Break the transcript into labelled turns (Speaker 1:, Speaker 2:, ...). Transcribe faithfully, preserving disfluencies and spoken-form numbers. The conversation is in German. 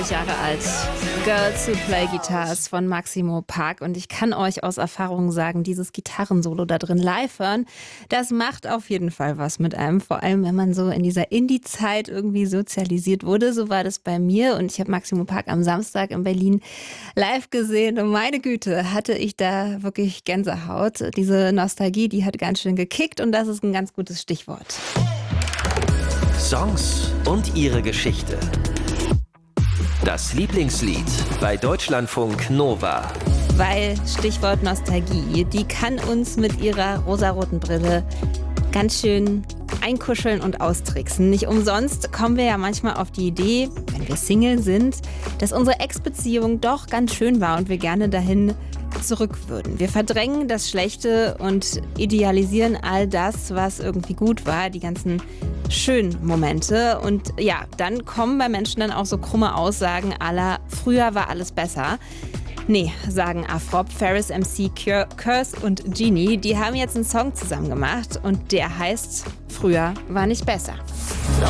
Speaker 1: Jahre alt. Girls Who Play Guitars von Maximo Park. Und ich kann euch aus Erfahrung sagen, dieses Gitarrensolo da drin live hören, das macht auf jeden Fall was mit einem. Vor allem, wenn man so in dieser Indie-Zeit irgendwie sozialisiert wurde. So war das bei mir. Und ich habe Maximo Park am Samstag in Berlin live gesehen. Und meine Güte, hatte ich da wirklich Gänsehaut. Diese Nostalgie, die hat ganz schön gekickt. Und das ist ein ganz gutes Stichwort.
Speaker 2: Songs und ihre Geschichte. Das Lieblingslied bei Deutschlandfunk Nova.
Speaker 1: Weil, Stichwort Nostalgie, die kann uns mit ihrer rosaroten Brille ganz schön einkuscheln und austricksen. Nicht umsonst kommen wir ja manchmal auf die Idee, wenn wir Single sind, dass unsere Ex-Beziehung doch ganz schön war und wir gerne dahin zurück würden. Wir verdrängen das Schlechte und idealisieren all das, was irgendwie gut war, die ganzen schönen Momente. Und ja, dann kommen bei Menschen dann auch so krumme Aussagen à la früher war alles besser. Nee, sagen Afrop, Ferris M C, Curse und Genie, die haben jetzt einen Song zusammen gemacht und der heißt Früher war nicht besser.
Speaker 3: Früher